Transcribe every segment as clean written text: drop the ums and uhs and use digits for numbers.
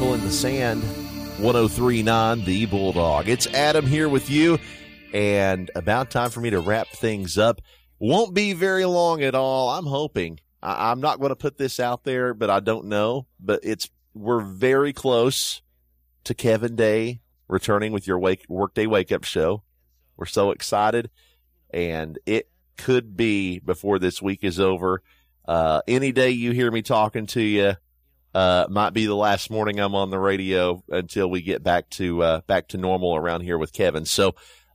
Circle in the Sand, 103.9 The Bulldog. It's Adam here with you, and about time for me to wrap things up. Won't be very long at all, I'm hoping. I'm not going to put this out there, but I don't know. But we're very close to Kevin Day returning with your Workday Wake Up Show. We're so excited, and it could be before this week is over. Any day you hear me talking to you, might be the last morning I'm on the radio until we get back to normal around here with Kevin. So,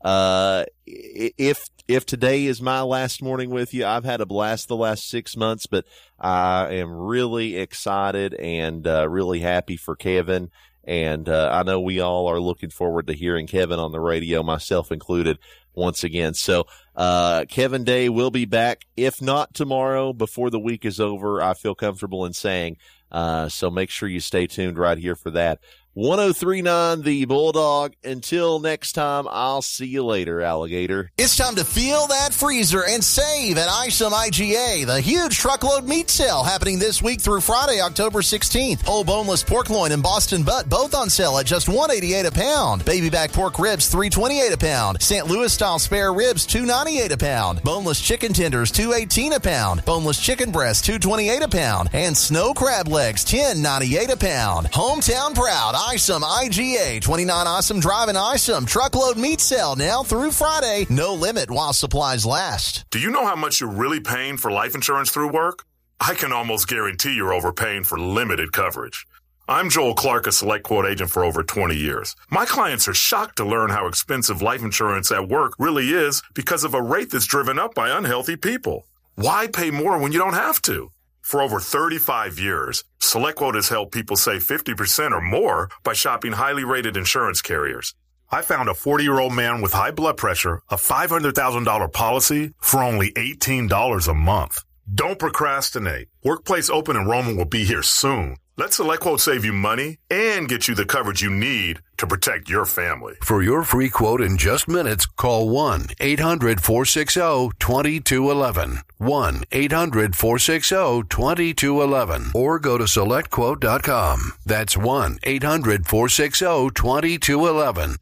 if today is my last morning with you, I've had a blast the last 6 months, but I am really excited and, really happy for Kevin. And, I know we all are looking forward to hearing Kevin on the radio, myself included, once again. So, Kevin Day will be back. If not tomorrow, before the week is over, I feel comfortable in saying. So make sure you stay tuned right here for that. 103.9 The Bulldog. Until next time, I'll see you later, alligator. It's time to feel that freezer and save at Isom IGA. The huge truckload meat sale happening this week through Friday, October 16th. Whole boneless pork loin and Boston butt both on sale at just $188 a pound. Baby back pork ribs, $328 a pound. St. Louis style spare ribs, $298 a pound. Boneless chicken tenders, $218 a pound. Boneless chicken breast, $228 a pound. And snow crab legs, $10.98 a pound. Hometown proud. Isom IGA, 29 Isom Drive in Isom. Truckload meat sale now through Friday. No limit while supplies last. Do you know how much you're really paying for life insurance through work? I can almost guarantee you're overpaying for limited coverage. I'm Joel Clark, a Select Quote agent for over 20 years. My clients are shocked to learn how expensive life insurance at work really is because of a rate that's driven up by unhealthy people. Why pay more when you don't have to? For over 35 years, SelectQuote has helped people save 50% or more by shopping highly rated insurance carriers. I found a 40-year-old man with high blood pressure, a $500,000 policy for only $18 a month. Don't procrastinate. Workplace open enrollment will be here soon. Let SelectQuote save you money and get you the coverage you need to protect your family. For your free quote in just minutes, call 1-800-460-2211. 1-800-460-2211. Or go to SelectQuote.com. That's 1-800-460-2211.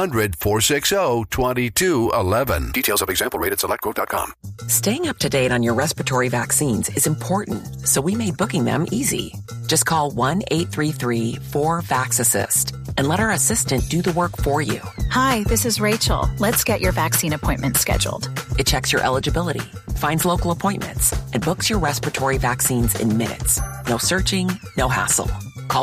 1-800-460-2211. Details of example rate at SelectQuote.com. Staying up to date on your respiratory vaccines is important, so we made booking them easy. Just call 1-833-4VAX-ASSIST and let our assistant do the work for you. Hi, this is Rachel. Let's get your vaccine appointment scheduled. It checks your eligibility, finds local appointments, and books your respiratory vaccines in minutes. No searching, no hassle. Call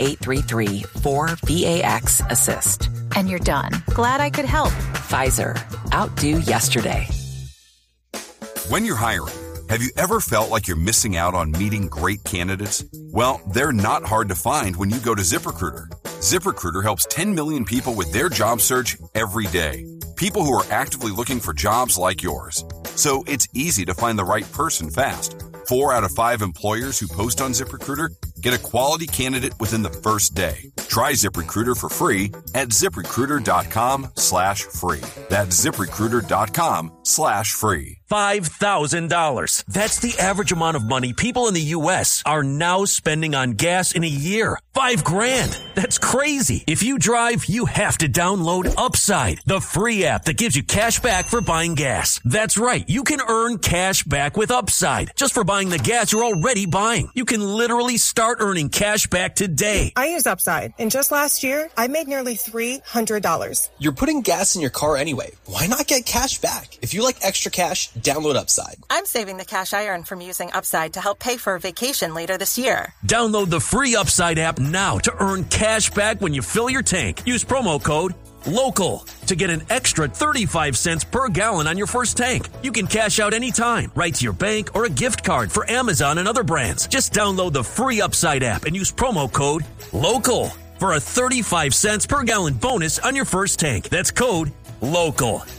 1-833-4VAX-ASSIST. And you're done. Glad I could help. Pfizer. Outdo yesterday. When you're hiring, have you ever felt like you're missing out on meeting great candidates? Well, they're not hard to find when you go to ZipRecruiter. ZipRecruiter helps 10 million people with their job search every day. People who are actively looking for jobs like yours. So it's easy to find the right person fast. 4 out of 5 employers who post on ZipRecruiter get a quality candidate within the first day. Try ZipRecruiter for free at ZipRecruiter.com/free. That's ZipRecruiter.com/free. $5,000. That's the average amount of money people in the U.S. are now spending on gas in a year. $5,000. That's crazy. If you drive, you have to download Upside, the free app that gives you cash back for buying gas. That's right. You can earn cash back with Upside just for buying the gas you're already buying. You can literally start earning cash back today. I use Upside, and just last year, I made nearly $300. You're putting gas in your car anyway. Why not get cash back? If you like extra cash, download Upside. I'm saving the cash I earn from using Upside to help pay for a vacation later this year. Download the free Upside app now to earn cash back when you fill your tank. Use promo code LOCAL to get an extra 35 cents per gallon on your first tank. You can cash out anytime, right to your bank or a gift card for Amazon and other brands. Just download the free Upside app and use promo code LOCAL for a 35 cents per gallon bonus on your first tank. That's code LOCAL.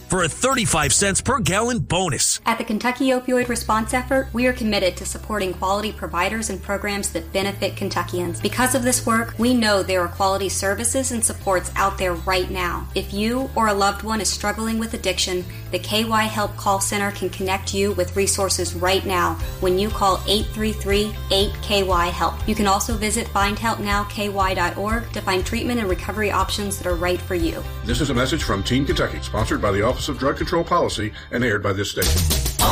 for a 35 cents per gallon bonus. At the Kentucky Opioid Response Effort, we are committed to supporting quality providers and programs that benefit Kentuckians. Because of this work, we know there are quality services and supports out there right now. If you or a loved one is struggling with addiction, the KY Help Call Center can connect you with resources right now when you call 833-8KY-HELP. You can also visit findhelpnowky.org to find treatment and recovery options that are right for you. This is a message from Teen Kentucky, sponsored by the Office of Drug Control Policy and aired by this station.